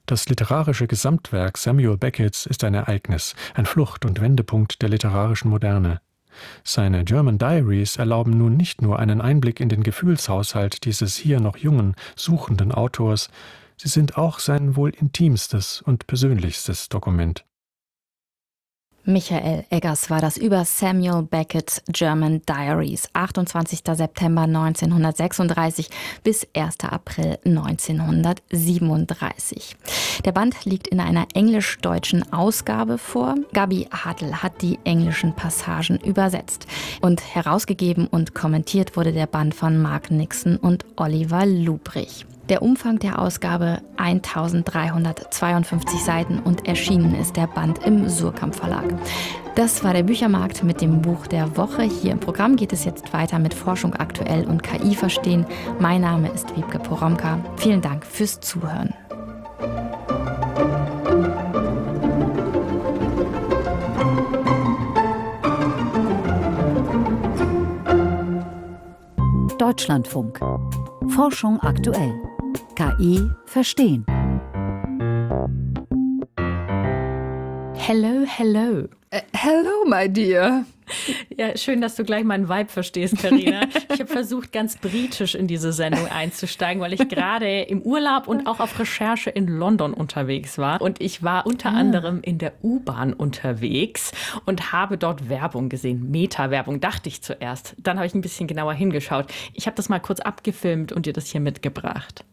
Das literarische Gesamtwerk Samuel Becketts ist ein Ereignis, ein Flucht- und Wendepunkt der literarischen Moderne. Seine German Diaries erlauben nun nicht nur einen Einblick in den Gefühlshaushalt dieses hier noch jungen, suchenden Autors, sie sind auch sein wohl intimstes und persönlichstes Dokument. Michael Eggers war das über Samuel Beckett's German Diaries, achtundzwanzigster September neunzehnhundertsechsunddreißig bis erster April neunzehnhundertsiebenunddreißig. Der Band liegt in einer englisch-deutschen Ausgabe vor. Gabi Hartl hat die englischen Passagen übersetzt. Und herausgegeben und kommentiert wurde der Band von Mark Nixon und Oliver Lubrich. Der Umfang der Ausgabe eintausenddreihundertzweiundfünfzig Seiten und erschienen ist der Band im Suhrkamp Verlag. Das war der Büchermarkt mit dem Buch der Woche. Hier im Programm geht es jetzt weiter mit Forschung aktuell und K I verstehen. Mein Name ist Wiebke Poromka. Vielen Dank fürs Zuhören. Deutschlandfunk. Forschung aktuell. K I verstehen. Hello, hello. Uh, hello, my dear. Ja, schön, dass du gleich meinen Vibe verstehst, Carina. Ich habe versucht, ganz britisch in diese Sendung einzusteigen, weil ich gerade im Urlaub und auch auf Recherche in London unterwegs war. Und ich war unter ah. anderem in der U-Bahn unterwegs und habe dort Werbung gesehen. Meta-Werbung, dachte ich zuerst. Dann habe ich ein bisschen genauer hingeschaut. Ich habe das mal kurz abgefilmt und dir das hier mitgebracht.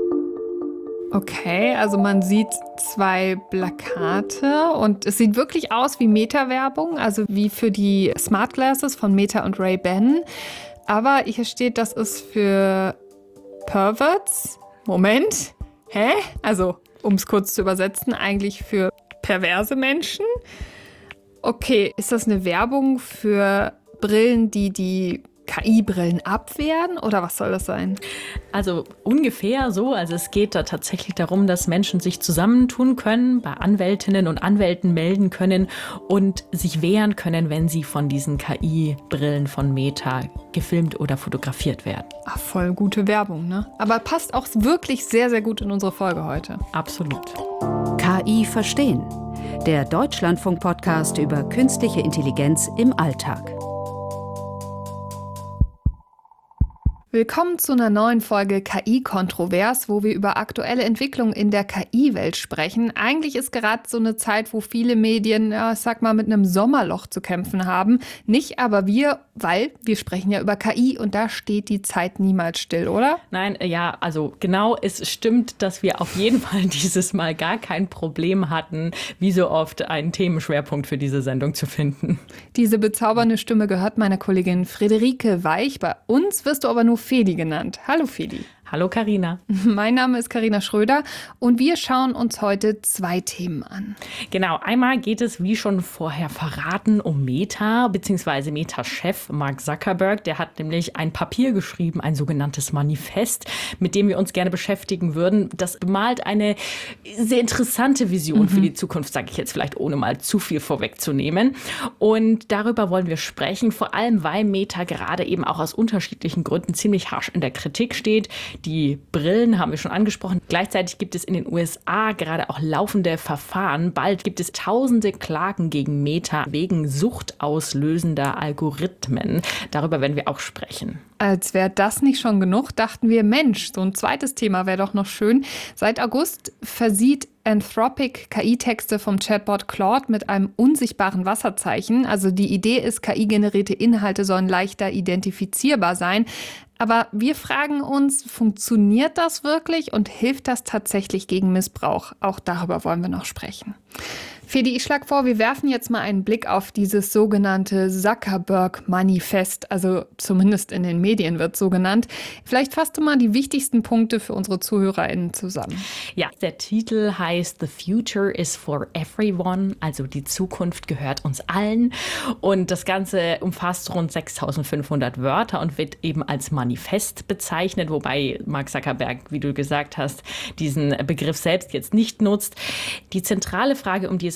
Okay, also man sieht zwei Plakate und es sieht wirklich aus wie Meta-Werbung, also wie für die Smart Glasses von Meta und Ray-Ban. Aber hier steht, das ist für Perverts. Moment, hä? Also, um es kurz zu übersetzen, eigentlich für perverse Menschen. Okay, ist das eine Werbung für Brillen, die die K I-Brillen abwehren oder was soll das sein? Also ungefähr so. Also es geht da tatsächlich darum, dass Menschen sich zusammentun können, bei Anwältinnen und Anwälten melden können und sich wehren können, wenn sie von diesen K I-Brillen von Meta gefilmt oder fotografiert werden. Ach, voll gute Werbung, ne? Aber passt auch wirklich sehr, sehr gut in unsere Folge heute. Absolut. K I verstehen. Der Deutschlandfunk-Podcast über künstliche Intelligenz im Alltag. Willkommen zu einer neuen Folge K I-Kontrovers, wo wir über aktuelle Entwicklungen in der K I-Welt sprechen. Eigentlich ist gerade so eine Zeit, wo viele Medien, ja, ich sag mal, mit einem Sommerloch zu kämpfen haben. Nicht aber wir, weil wir sprechen ja über K I und da steht die Zeit niemals still, oder? Nein, ja, also genau, es stimmt, dass wir auf jeden Fall dieses Mal gar kein Problem hatten, wie so oft einen Themenschwerpunkt für diese Sendung zu finden. Diese bezaubernde Stimme gehört meiner Kollegin Friederike Weich. Bei uns wirst du aber nur Fedi genannt. Hallo Fedi. Hallo Carina. Mein Name ist Carina Schröder und wir schauen uns heute zwei Themen an. Genau, einmal geht es, wie schon vorher verraten, um Meta bzw. Meta-Chef Mark Zuckerberg. Der hat nämlich ein Papier geschrieben, ein sogenanntes Manifest, mit dem wir uns gerne beschäftigen würden. Das bemalt eine sehr interessante Vision mhm. für die Zukunft, sage ich jetzt vielleicht, ohne mal zu viel vorwegzunehmen. Und darüber wollen wir sprechen, vor allem weil Meta gerade eben auch aus unterschiedlichen Gründen ziemlich harsch in der Kritik steht. Die Brillen haben wir schon angesprochen. Gleichzeitig gibt es in den U S A gerade auch laufende Verfahren. Bald gibt es tausende Klagen gegen Meta wegen suchtauslösender Algorithmen. Darüber werden wir auch sprechen. Als wäre das nicht schon genug, dachten wir, Mensch, so ein zweites Thema wäre doch noch schön. Seit August versieht Anthropic K I-Texte vom Chatbot Claude mit einem unsichtbaren Wasserzeichen. Also die Idee ist, K I-generierte Inhalte sollen leichter identifizierbar sein. Aber wir fragen uns, funktioniert das wirklich und hilft das tatsächlich gegen Missbrauch? Auch darüber wollen wir noch sprechen. Fedi, ich schlage vor, wir werfen jetzt mal einen Blick auf dieses sogenannte Zuckerberg-Manifest, also zumindest in den Medien wird es so genannt. Vielleicht fasst du mal die wichtigsten Punkte für unsere ZuhörerInnen zusammen. Ja, der Titel heißt The Future is for Everyone, also die Zukunft gehört uns allen. Und das Ganze umfasst rund sechstausendfünfhundert Wörter und wird eben als Manifest bezeichnet, wobei Mark Zuckerberg, wie du gesagt hast, diesen Begriff selbst jetzt nicht nutzt. Die zentrale Frage, um die es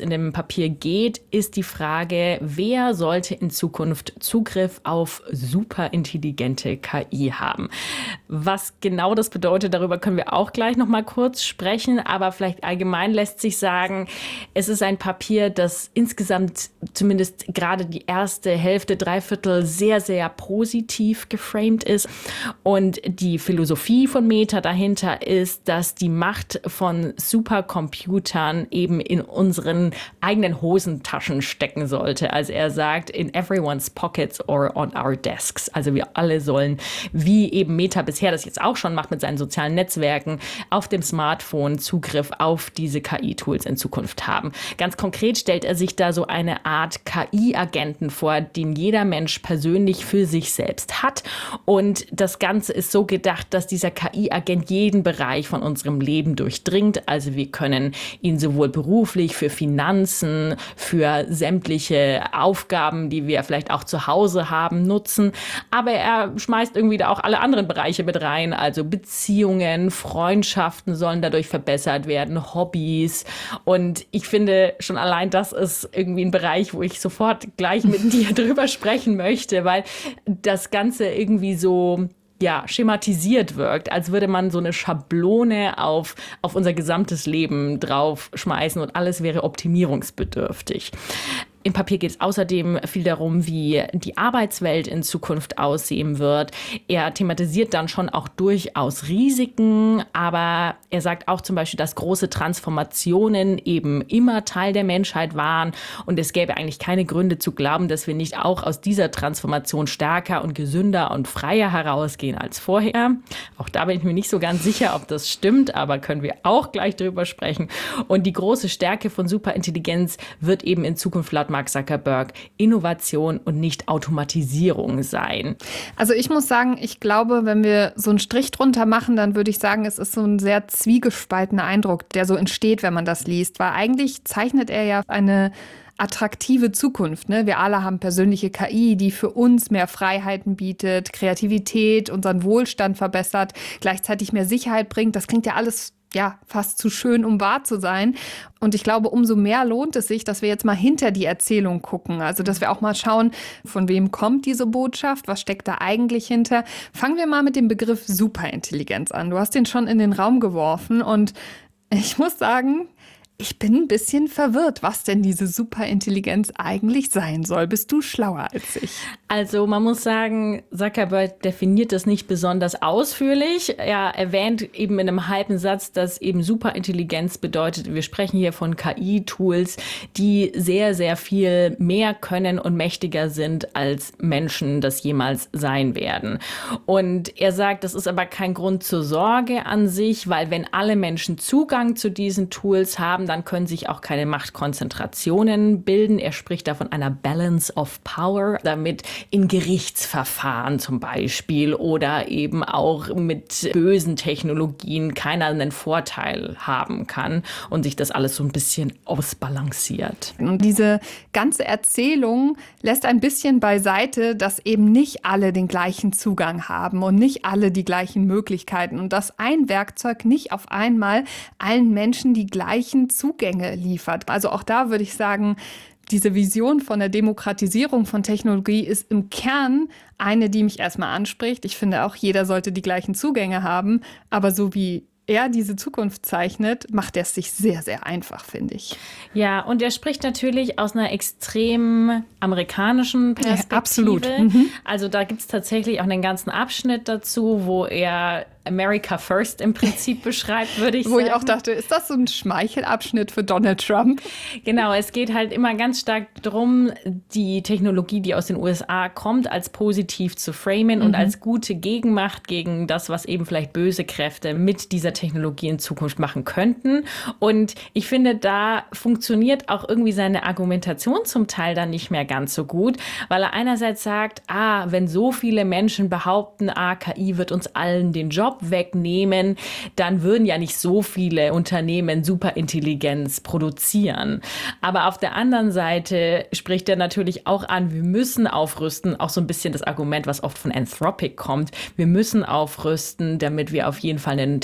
in dem Papier geht, ist die Frage, wer sollte in Zukunft Zugriff auf superintelligente K I haben? Was genau das bedeutet, darüber können wir auch gleich noch mal kurz sprechen, aber vielleicht allgemein lässt sich sagen, es ist ein Papier, das insgesamt zumindest gerade die erste Hälfte, Dreiviertel sehr, sehr positiv geframed ist. Und die Philosophie von Meta dahinter ist, dass die Macht von Supercomputern eben in unseren eigenen Hosentaschen stecken sollte. Also er sagt, in everyone's pockets or on our desks. Also wir alle sollen, wie eben Meta bisher das jetzt auch schon macht mit seinen sozialen Netzwerken, auf dem Smartphone Zugriff auf diese K I-Tools in Zukunft haben. Ganz konkret stellt er sich da so eine Art K I-Agenten vor, den jeder Mensch persönlich für sich selbst hat. Und das Ganze ist so gedacht, dass dieser K I-Agent jeden Bereich von unserem Leben durchdringt. Also wir können ihn sowohl beruflich, für Finanzen, für sämtliche Aufgaben, die wir vielleicht auch zu Hause haben, nutzen. Aber er schmeißt irgendwie da auch alle anderen Bereiche mit rein. Also Beziehungen, Freundschaften sollen dadurch verbessert werden, Hobbys. Und ich finde, schon allein das ist irgendwie ein Bereich, wo ich sofort gleich mit dir drüber sprechen möchte, weil das Ganze irgendwie so ja, schematisiert wirkt, als würde man so eine Schablone auf, auf unser gesamtes Leben draufschmeißen und alles wäre optimierungsbedürftig. Im Papier geht es außerdem viel darum, wie die Arbeitswelt in Zukunft aussehen wird. Er thematisiert dann schon auch durchaus Risiken, aber er sagt auch zum Beispiel, dass große Transformationen eben immer Teil der Menschheit waren und es gäbe eigentlich keine Gründe zu glauben, dass wir nicht auch aus dieser Transformation stärker und gesünder und freier herausgehen als vorher. Auch da bin ich mir nicht so ganz sicher, ob das stimmt, aber können wir auch gleich drüber sprechen. Und die große Stärke von Superintelligenz wird eben in Zukunft laut Mark Zuckerberg Innovation und nicht Automatisierung sein. Also ich muss sagen, ich glaube, wenn wir so einen Strich drunter machen, dann würde ich sagen, es ist so ein sehr zwiegespaltener Eindruck, der so entsteht, wenn man das liest. Weil eigentlich zeichnet er ja eine attraktive Zukunft. Ne? Wir alle haben persönliche K I, die für uns mehr Freiheiten bietet, Kreativität, unseren Wohlstand verbessert, gleichzeitig mehr Sicherheit bringt. Das klingt ja alles ja, fast zu schön, um wahr zu sein. Und ich glaube, umso mehr lohnt es sich, dass wir jetzt mal hinter die Erzählung gucken. Also, dass wir auch mal schauen, von wem kommt diese Botschaft, was steckt da eigentlich hinter. Fangen wir mal mit dem Begriff Superintelligenz an. Du hast den schon in den Raum geworfen und ich muss sagen, ich bin ein bisschen verwirrt, was denn diese Superintelligenz eigentlich sein soll. Bist du schlauer als ich? Also man muss sagen, Zuckerberg definiert das nicht besonders ausführlich. Er erwähnt eben in einem halben Satz, dass eben Superintelligenz bedeutet, wir sprechen hier von K I-Tools, die sehr, sehr viel mehr können und mächtiger sind, als Menschen das jemals sein werden. Und er sagt, das ist aber kein Grund zur Sorge an sich, weil wenn alle Menschen Zugang zu diesen Tools haben, dann können sich auch keine Machtkonzentrationen bilden. Er spricht da von einer Balance of Power, damit in Gerichtsverfahren zum Beispiel oder eben auch mit bösen Technologien keiner einen Vorteil haben kann und sich das alles so ein bisschen ausbalanciert. Und diese ganze Erzählung lässt ein bisschen beiseite, dass eben nicht alle den gleichen Zugang haben und nicht alle die gleichen Möglichkeiten und dass ein Werkzeug nicht auf einmal allen Menschen die gleichen Zugänge liefert. Also auch da würde ich sagen, diese Vision von der Demokratisierung von Technologie ist im Kern eine, die mich erstmal anspricht. Ich finde auch, jeder sollte die gleichen Zugänge haben. Aber so wie er diese Zukunft zeichnet, macht er es sich sehr, sehr einfach, finde ich. Ja, und er spricht natürlich aus einer extrem amerikanischen Perspektive. Ja, absolut. Mhm. Also da gibt es tatsächlich auch einen ganzen Abschnitt dazu, wo er America First im Prinzip beschreibt, würde ich Wo sagen. Wo ich auch dachte, ist das so ein Schmeichelabschnitt für Donald Trump? Genau, es geht halt immer ganz stark darum, die Technologie, die aus den U S A kommt, als positiv zu framen mhm. und als gute Gegenmacht gegen das, was eben vielleicht böse Kräfte mit dieser Technologie in Zukunft machen könnten. Und ich finde, da funktioniert auch irgendwie seine Argumentation zum Teil dann nicht mehr ganz so gut, weil er einerseits sagt, ah, wenn so viele Menschen behaupten, ah, K I wird uns allen den Job wegnehmen, dann würden ja nicht so viele Unternehmen Superintelligenz produzieren. Aber auf der anderen Seite spricht er natürlich auch an, wir müssen aufrüsten, auch so ein bisschen das Argument, was oft von Anthropic kommt, wir müssen aufrüsten, damit wir auf jeden Fall einen technologischen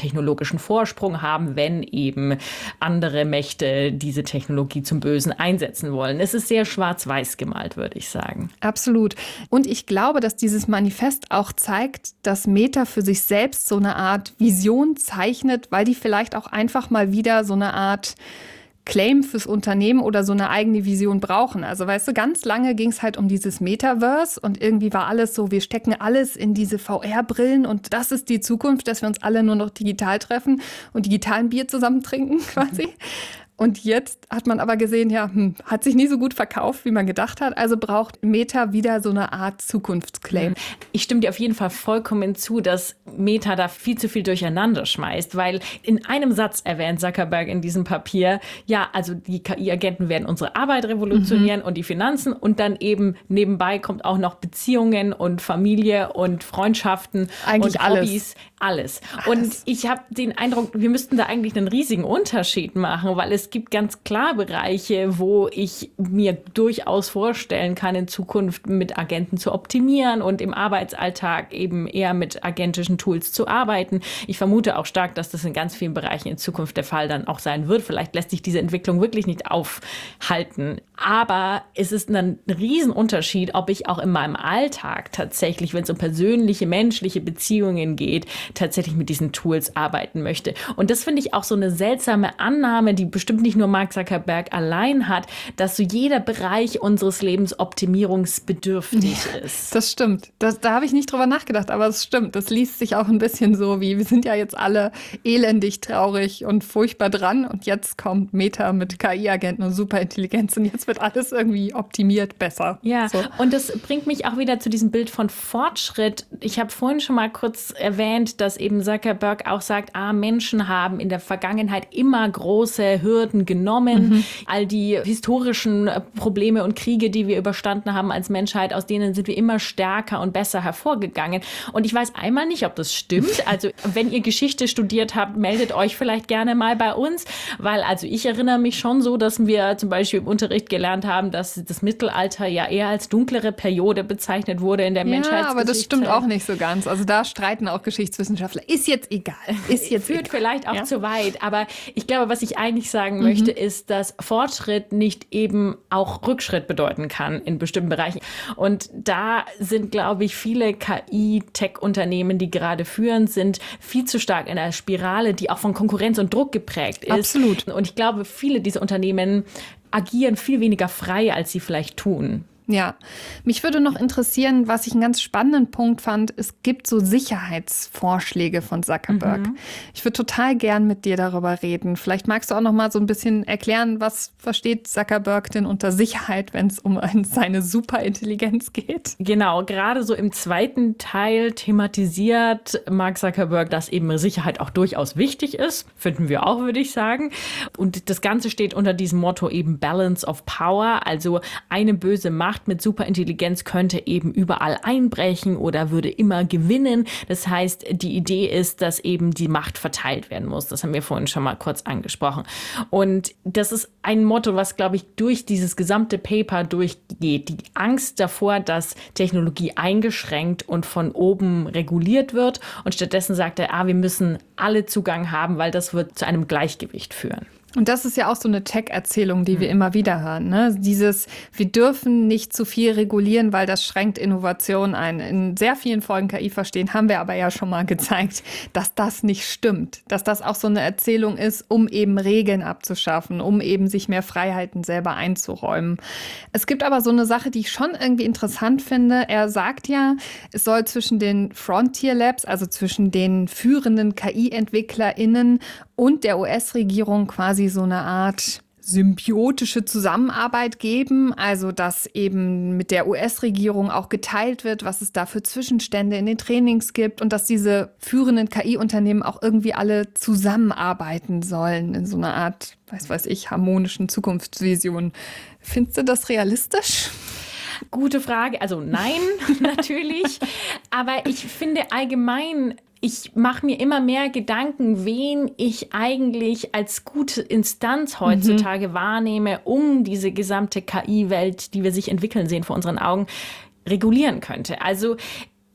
technologischen Vorsprung haben, wenn eben andere Mächte diese Technologie zum Bösen einsetzen wollen. Es ist sehr schwarz-weiß gemalt, würde ich sagen. Absolut. Und ich glaube, dass dieses Manifest auch zeigt, dass Meta für sich selbst so eine Art Vision zeichnet, weil die vielleicht auch einfach mal wieder so eine Art Claim fürs Unternehmen oder so eine eigene Vision brauchen. Also weißt du, ganz lange ging es halt um dieses Metaverse und irgendwie war alles so, wir stecken alles in diese V R-Brillen und das ist die Zukunft, dass wir uns alle nur noch digital treffen und digital ein Bier zusammen trinken quasi. Und jetzt hat man aber gesehen, ja, hm, hat sich nie so gut verkauft, wie man gedacht hat. Also braucht Meta wieder so eine Art Zukunftsclaim. Ich stimme dir auf jeden Fall vollkommen zu, dass Meta da viel zu viel durcheinander schmeißt, weil in einem Satz erwähnt Zuckerberg in diesem Papier, ja, also die K I-Agenten werden unsere Arbeit revolutionieren mhm. und die Finanzen und dann eben nebenbei kommt auch noch Beziehungen und Familie und Freundschaften eigentlich und Hobbys. Alles. alles. Und ich habe den Eindruck, wir müssten da eigentlich einen riesigen Unterschied machen, weil es gibt ganz klar Bereiche, wo ich mir durchaus vorstellen kann, in Zukunft mit Agenten zu optimieren und im Arbeitsalltag eben eher mit agentischen Tools zu arbeiten. Ich vermute auch stark, dass das in ganz vielen Bereichen in Zukunft der Fall dann auch sein wird. Vielleicht lässt sich diese Entwicklung wirklich nicht aufhalten. Aber es ist ein Riesenunterschied, ob ich auch in meinem Alltag tatsächlich, wenn es um persönliche, menschliche Beziehungen geht, tatsächlich mit diesen Tools arbeiten möchte. Und das finde ich auch so eine seltsame Annahme, die bestimmt nicht nur Mark Zuckerberg allein hat, dass so jeder Bereich unseres Lebens optimierungsbedürftig ist. Das stimmt. Das, da habe ich nicht drüber nachgedacht, aber es stimmt. Das liest sich auch ein bisschen so wie, wir sind ja jetzt alle elendig, traurig und furchtbar dran und jetzt kommt Meta mit K I-Agenten und Superintelligenz und jetzt wird alles irgendwie optimiert besser. Ja, so. Und das bringt mich auch wieder zu diesem Bild von Fortschritt. Ich habe vorhin schon mal kurz erwähnt, dass eben Zuckerberg auch sagt, ah, Menschen haben in der Vergangenheit immer große Hürden genommen. Mhm. All die historischen Probleme und Kriege, die wir überstanden haben als Menschheit, aus denen sind wir immer stärker und besser hervorgegangen. Und ich weiß einmal nicht, ob das stimmt. Also wenn ihr Geschichte studiert habt, meldet euch vielleicht gerne mal bei uns, weil also ich erinnere mich schon so, dass wir zum Beispiel im Unterricht gelernt haben, dass das Mittelalter ja eher als dunklere Periode bezeichnet wurde in der ja, Menschheitsgeschichte. Ja, aber das stimmt auch nicht so ganz. Also da streiten auch Geschichtswissenschaftler. Ist jetzt egal. Ist jetzt Führt egal. vielleicht auch ja. zu weit. Aber ich glaube, was ich eigentlich sagen mhm. möchte, ist, dass Fortschritt nicht eben auch Rückschritt bedeuten kann in bestimmten Bereichen. Und da sind, glaube ich, viele K I-Tech-Unternehmen, die gerade führend sind, viel zu stark in einer Spirale, die auch von Konkurrenz und Druck geprägt ist. Absolut. Und ich glaube, viele dieser Unternehmen agieren viel weniger frei, als sie vielleicht tun. Ja, mich würde noch interessieren, was ich einen ganz spannenden Punkt fand, es gibt so Sicherheitsvorschläge von Zuckerberg. Mhm. Ich würde total gern mit dir darüber reden. Vielleicht magst du auch noch mal so ein bisschen erklären, was versteht Zuckerberg denn unter Sicherheit, wenn es um seine Superintelligenz geht? Genau, gerade so im zweiten Teil thematisiert Mark Zuckerberg, dass eben Sicherheit auch durchaus wichtig ist. Finden wir auch, würde ich sagen. Und das Ganze steht unter diesem Motto eben Balance of Power, also eine böse Macht mit Superintelligenz könnte eben überall einbrechen oder würde immer gewinnen. Das heißt, die Idee ist, dass eben die Macht verteilt werden muss. Das haben wir vorhin schon mal kurz angesprochen. Und das ist ein Motto, was, glaube ich, durch dieses gesamte Paper durchgeht. Die Angst davor, dass Technologie eingeschränkt und von oben reguliert wird. Und stattdessen sagt er, ah, wir müssen alle Zugang haben, weil das wird zu einem Gleichgewicht führen. Und das ist ja auch so eine Tech-Erzählung, die wir immer wieder hören. Ne? Dieses, wir dürfen nicht zu viel regulieren, weil das schränkt Innovation ein. In sehr vielen Folgen K I verstehen haben wir aber ja schon mal gezeigt, dass das nicht stimmt. Dass das auch so eine Erzählung ist, um eben Regeln abzuschaffen, um eben sich mehr Freiheiten selber einzuräumen. Es gibt aber so eine Sache, die ich schon irgendwie interessant finde. Er sagt ja, es soll zwischen den Frontier Labs, also zwischen den führenden K I-EntwicklerInnen und der U S-Regierung quasi so eine Art symbiotische Zusammenarbeit geben, also dass eben mit der U S-Regierung auch geteilt wird, was es da für Zwischenstände in den Trainings gibt und dass diese führenden K I-Unternehmen auch irgendwie alle zusammenarbeiten sollen in so einer Art, weiß weiß ich, harmonischen Zukunftsvision. Findest du das realistisch? Gute Frage. Also nein, natürlich. Aber ich finde allgemein, ich mache mir immer mehr Gedanken, wen ich eigentlich als gute Instanz heutzutage mhm. wahrnehme, um diese gesamte K I-Welt, die wir sich entwickeln sehen vor unseren Augen, regulieren könnte. Also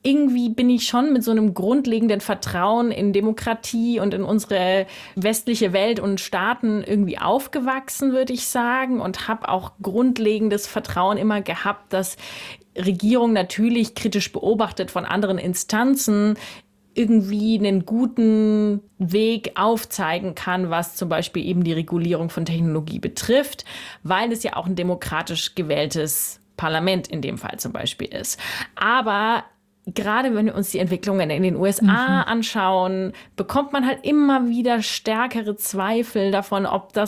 irgendwie bin ich schon mit so einem grundlegenden Vertrauen in Demokratie und in unsere westliche Welt und Staaten irgendwie aufgewachsen, würde ich sagen, und habe auch grundlegendes Vertrauen immer gehabt, dass Regierung natürlich kritisch beobachtet von anderen Instanzen irgendwie einen guten Weg aufzeigen kann, was zum Beispiel eben die Regulierung von Technologie betrifft, weil es ja auch ein demokratisch gewähltes Parlament in dem Fall zum Beispiel ist. Aber gerade wenn wir uns die Entwicklungen in den U S A mhm. anschauen, bekommt man halt immer wieder stärkere Zweifel davon, ob das